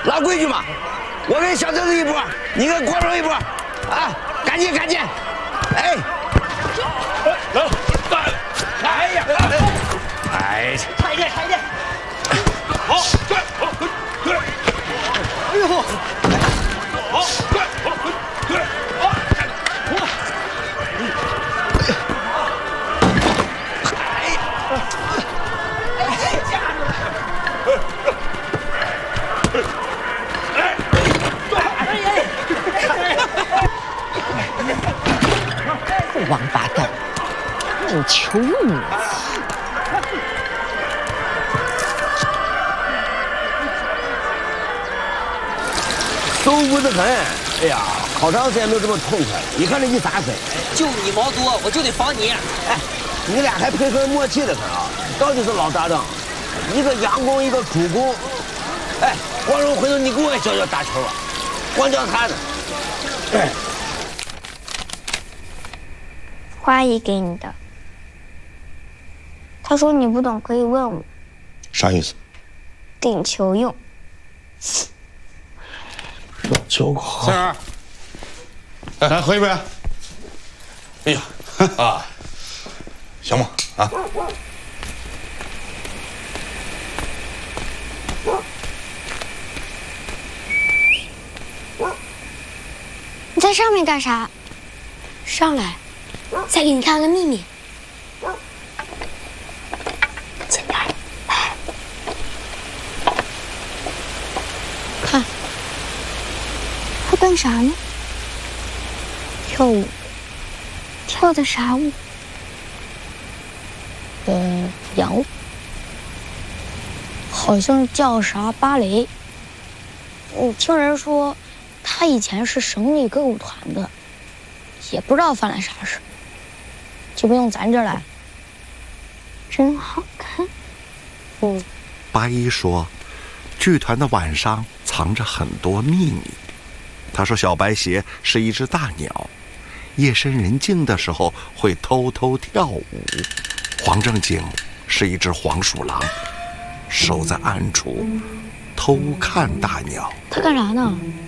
老规矩嘛，我跟小周子一波，你跟郭荣一波，啊，赶紧赶紧，哎，来，哎呀，哎， 差一点，差一点， 好，对，好，对，哎呦，好，对，好，对，好，我， 王八蛋，你求你！ 舒服得很。哎呀，好长时间没有这么痛快了。你看这13岁， 就你毛多，我就得防你。 哎，你俩还配合默契的很啊，到底是老搭档，一个佯攻，一个主攻。哎，光荣，回头你给我教教打球啊，光教他呢。哎。 花姨给你的，她说你不懂可以问我。 啥意思？ 顶球用。 教好。 三儿，来喝一杯。 哎呀，啊，行吗？啊。 你在上面干啥？上来。再给你看个秘密。进来，来，看，他干啥呢？跳舞。跳的啥舞？洋舞，好像叫啥芭蕾。听人说，他以前是省里歌舞团的，也不知道犯了啥事。就不用咱这儿来，真好看。 八一说，剧团的晚上藏着很多秘密。他说小白鞋是一只大鸟，夜深人静的时候会偷偷跳舞。黄正经是一只黄鼠狼，守在暗处偷看大鸟。 他干啥呢？